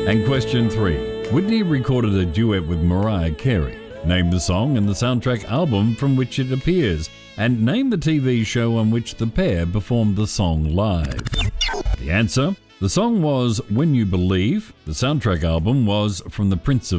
And question 3. Whitney recorded a duet with Mariah Carey. Name the song and the soundtrack album from which it appears, and name the TV show on which the pair performed the song live. The answer? The song was When You Believe. The soundtrack album was From the Prince of